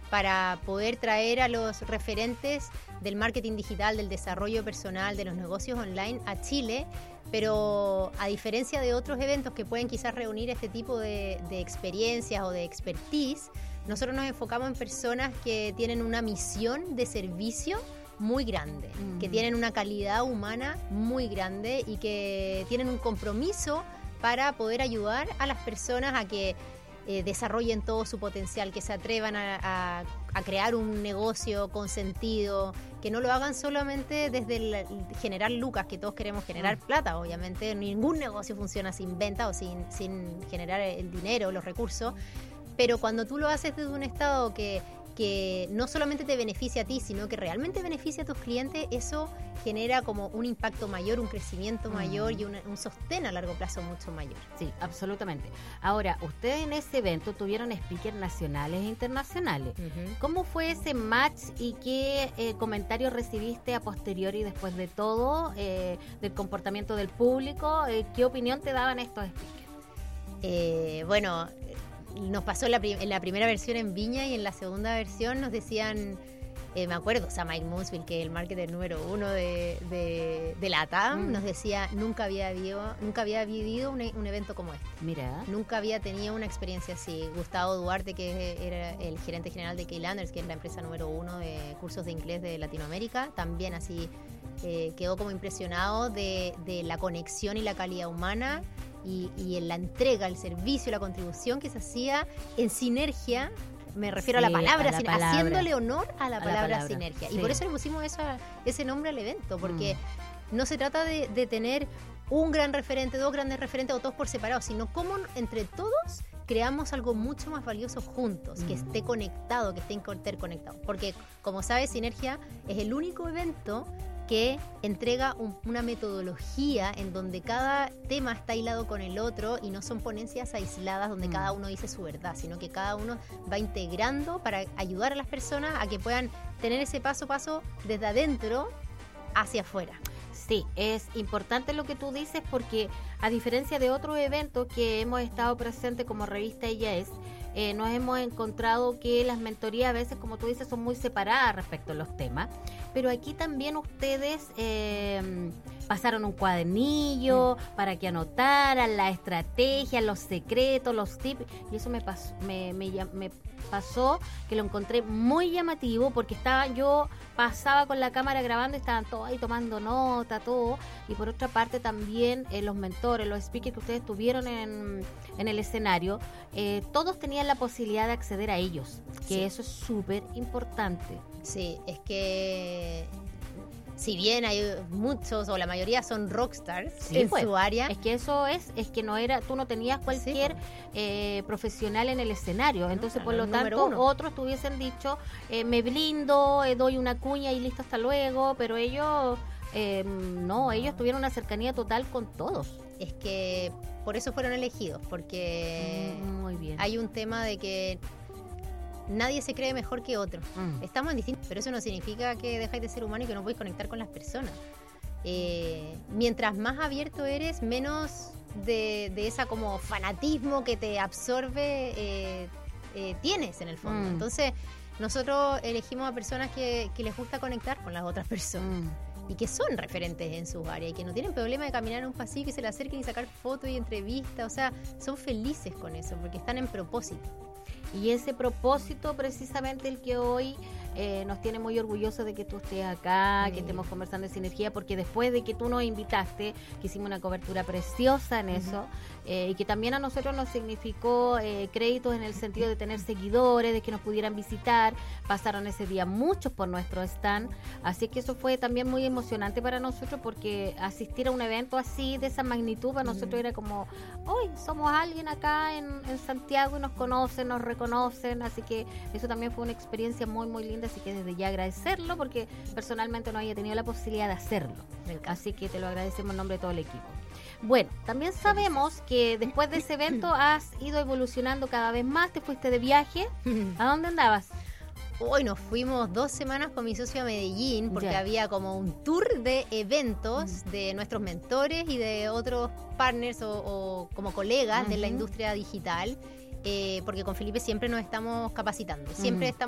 para poder traer a los referentes del marketing digital, del desarrollo personal, de los negocios online a Chile, pero a diferencia de otros eventos que pueden quizás reunir este tipo de experiencias o de expertise, nosotros nos enfocamos en personas que tienen una misión de servicio muy grande, que tienen una calidad humana muy grande y que tienen un compromiso para poder ayudar a las personas a que desarrollen todo su potencial, que se atrevan a crear un negocio con sentido, que no lo hagan solamente desde generar lucas, que todos queremos generar plata, obviamente. Ningún negocio funciona sin venta o sin generar el dinero, los recursos, pero cuando tú lo haces desde un estado que no solamente te beneficia a ti, sino que realmente beneficia a tus clientes, eso genera como un impacto mayor, un crecimiento mayor y un sostén a largo plazo mucho mayor. Sí, absolutamente. Ahora, ustedes en ese evento tuvieron speakers nacionales e internacionales. ¿Cómo fue ese match y qué comentarios recibiste a posteriori después de todo, del comportamiento del público? ¿Qué opinión te daban estos speakers? Bueno, nos pasó en la primera versión en Viña y en la segunda versión nos decían, me acuerdo, o sea, Mike Musville, que es el marketer número 1 de la ATAM, nos decía, nunca había vivido un evento como este. Mira. Nunca había tenido una experiencia así. Gustavo Duarte, que era el gerente general de Keylanders, que es la empresa número 1 de cursos de inglés de Latinoamérica, también así quedó como impresionado de la conexión y la calidad humana y en la entrega, el servicio, la contribución que se hacía en sinergia. Me refiero a la palabra, haciéndole honor a la palabra sinergia. Y por eso le pusimos ese nombre al evento, porque no se trata de tener un gran referente, dos grandes referentes o todos por separado, sino cómo entre todos creamos algo mucho más valioso juntos, que esté conectado, que esté interconectado. Porque, como sabes, Sinergia es el único evento que entrega una metodología en donde cada tema está hilado con el otro y no son ponencias aisladas donde cada uno dice su verdad, sino que cada uno va integrando para ayudar a las personas a que puedan tener ese paso a paso desde adentro hacia afuera. Sí, es importante lo que tú dices porque a diferencia de otros eventos que hemos estado presentes como revista Ella Es, nos hemos encontrado que las mentorías a veces, como tú dices, son muy separadas respecto a los temas, pero aquí también ustedes pasaron un cuadernillo para que anotaran la estrategia, los secretos, los tips, y eso me pasó que lo encontré muy llamativo porque yo pasaba con la cámara grabando y estaban todos ahí tomando nota, todo, y por otra parte también los mentores, los speakers que ustedes tuvieron en el escenario, todos tenían la posibilidad de acceder a ellos, que eso es súper importante. Sí, es que si bien hay muchos o la mayoría son rockstars en su área. Es que eso es que tú no tenías cualquier profesional en el escenario, entonces por lo tanto otros te hubiesen dicho, me blindo, doy una cuña y listo, hasta luego, pero ellos ellos tuvieron una cercanía total con todos. Es que por eso fueron elegidos, porque muy bien. Hay un tema de que nadie se cree mejor que otro. Estamos en distintos, pero eso no significa que dejáis de ser humano y que no podéis conectar con las personas. Mientras más abierto eres, menos de esa como fanatismo que te absorbe tienes en el fondo. Entonces, nosotros elegimos a personas que les gusta conectar con las otras personas. Y que son referentes en sus áreas y que no tienen problema de caminar en un pasillo y se le acerquen y sacar fotos y entrevistas. O sea, son felices con eso porque están en propósito. Y ese propósito precisamente el que hoy nos tiene muy orgullosos de que tú estés acá, que estemos conversando de Sinergia, porque después de que tú nos invitaste, que hicimos una cobertura preciosa en eso, y que también a nosotros nos significó créditos en el sentido de tener seguidores, de que nos pudieran visitar, pasaron ese día muchos por nuestro stand, así que eso fue también muy emocionante para nosotros porque asistir a un evento así, de esa magnitud, para nosotros era como, hoy somos alguien acá en Santiago y nos conocen, nos reconocen, así que eso también fue una experiencia muy muy linda, así que desde ya agradecerlo porque personalmente no había tenido la posibilidad de hacerlo, así que te lo agradecemos en nombre de todo el equipo. Bueno, también sabemos que después de ese evento has ido evolucionando cada vez más, te fuiste de viaje. ¿A dónde andabas? Hoy nos fuimos 2 semanas con mi socio a Medellín porque había como un tour de eventos de nuestros mentores y de otros partners o como colegas de la industria digital, porque con Felipe siempre nos estamos capacitando, siempre estamos